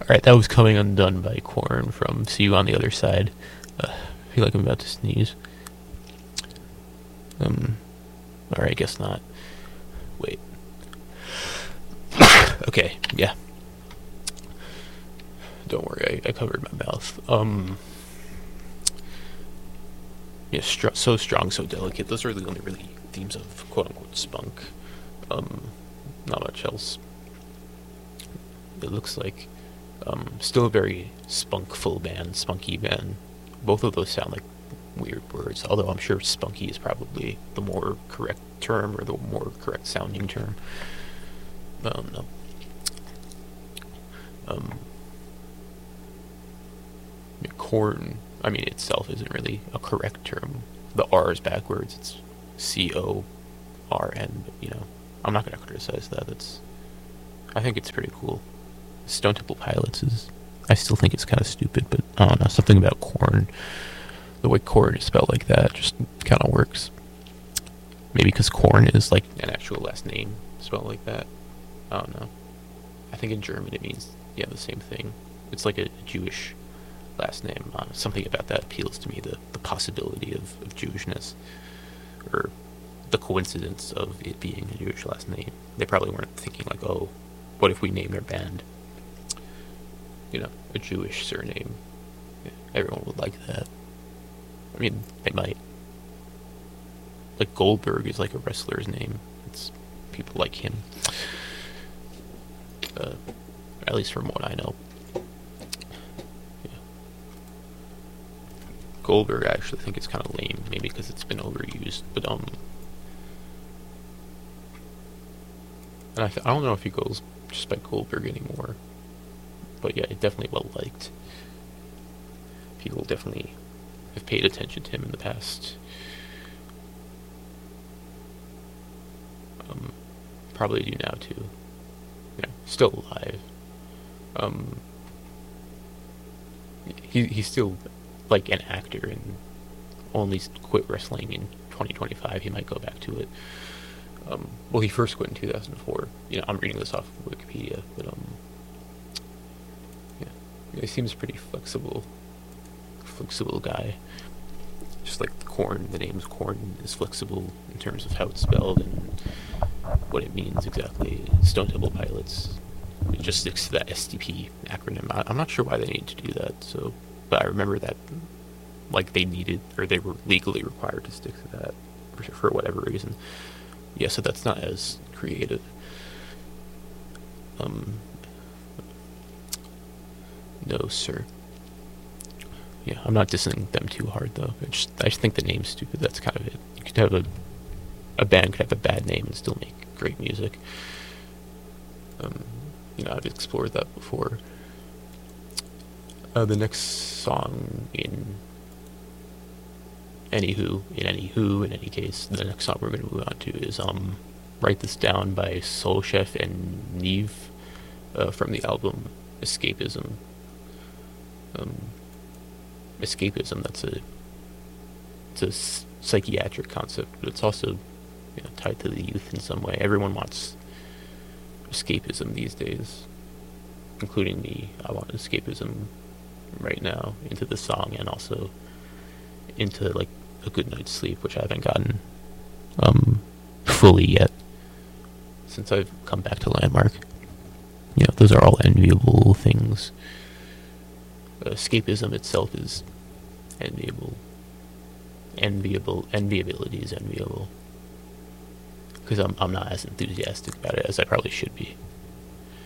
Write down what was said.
Alright, that was Coming Undone by Korn from See You on the Other Side. I feel like I'm about to sneeze. Alright, I guess not. Wait. Okay, yeah. Don't worry, I covered my mouth. Yeah, so strong, so delicate. Those are the only really themes of quote-unquote spunk. Not much else. It looks like still a very spunky band. Both of those sound like weird words, although I'm sure spunky is probably the more correct term, or the more correct sounding term. No. Corn, I mean, itself isn't really a correct term. The R is backwards, it's CORN, but, I'm not going to criticize that. I think it's pretty cool. Stone Temple Pilots I still think it's kind of stupid, but I don't know, something about corn, the way corn is spelled like that just kind of works. Maybe because corn is like an actual last name spelled like that. I don't know. I think in German it means, the same thing. It's like a Jewish last name. Something about that appeals to me, the possibility of Jewishness, or the coincidence of it being a Jewish last name. They probably weren't thinking like, oh, what if we named our band, a Jewish surname? Everyone would like that. I mean, they might. Like Goldberg is like a wrestler's name. It's people like him. At least from what I know. Goldberg, I actually think it's kind of lame, maybe because it's been overused, but and I don't know if he goes just by Goldberg anymore, but yeah, definitely well liked. People definitely have paid attention to him in the past. Probably do now too. Still alive. He's still like an actor, and only quit wrestling in 2025. He might go back to it. Well, he first quit in 2004. I'm reading this off of Wikipedia, but he seems pretty flexible guy. Just like the name's Korn is flexible in terms of how it's spelled and what it means exactly. Stone Temple Pilots, it just sticks to that STP acronym. I'm not sure why they need to do that. But I remember that, like, they were legally required to stick to that for whatever reason. Yeah, so that's not as creative. No, sir. Yeah, I'm not dissing them too hard, though. I just think the name's stupid. That's kind of it. You could have a band could have a bad name and still make great music. I've explored that before. The next song in any case, the next song we're going to move on to is Write This Down by Soul Chef and Neve, from the album Escapism. Escapism, it's a psychiatric concept, but it's also tied to the youth in some way. Everyone wants escapism these days, including me. I want escapism right now into the song, and also into like a good night's sleep, which I haven't gotten fully yet since I've come back to Landmark. Those are all enviable things. Escapism itself is enviable. Enviability is enviable, because I'm not as enthusiastic about it as I probably should be.